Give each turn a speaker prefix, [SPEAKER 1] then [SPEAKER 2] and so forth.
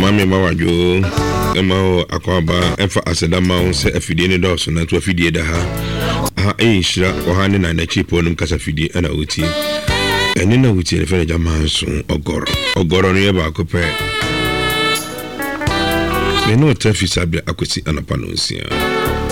[SPEAKER 1] Mami Mawajo, Emma Aquaba, and for Asadama, say a fidini dawson, and to a fidie da ha. Shra, or handing and a cheap on Casafidi and a uti. And in a witty, a furniture man soon, or Goro near Bacope. May no turfy subject, I could see an apanuncia.